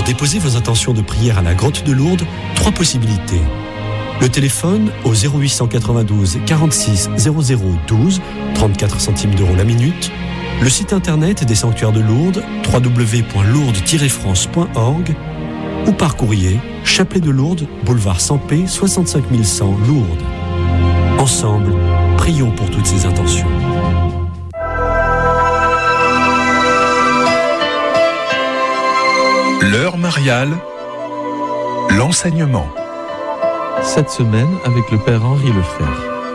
Pour déposer vos intentions de prière à la grotte de Lourdes, 3 possibilités. Le téléphone au 0892 46 00 12, 34 centimes d'euros la minute. Le site internet des sanctuaires de Lourdes, www.lourdes-france.org, ou par courrier, Chapelet de Lourdes, boulevard Sampé, 65 100 Lourdes. Ensemble, prions pour toutes ces intentions. L'heure mariale, l'enseignement. Cette semaine avec le Père Henri Lefer.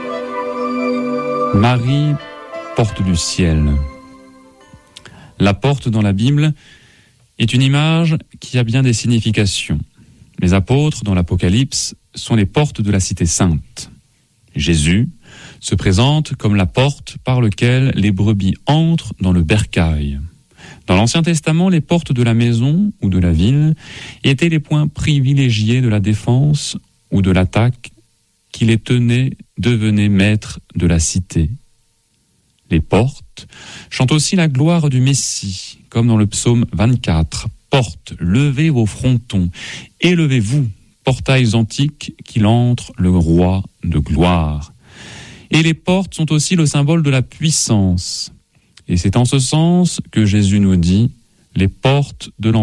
Marie, porte du ciel. La porte dans la Bible est une image qui a bien des significations. Les apôtres, dans l'Apocalypse, sont les portes de la cité sainte. Jésus se présente comme la porte par laquelle les brebis entrent dans le bercail. Dans l'Ancien Testament, les portes de la maison ou de la ville étaient les points privilégiés de la défense ou de l'attaque qui les tenaient devenaient maîtres de la cité. Les portes chantent aussi la gloire du Messie, comme dans le psaume 24. Portes, levez vos frontons, élevez-vous, portails antiques, qu'il entre le roi de gloire. Et les portes sont aussi le symbole de la puissance. Et c'est en ce sens que Jésus nous dit, les portes de l'enfer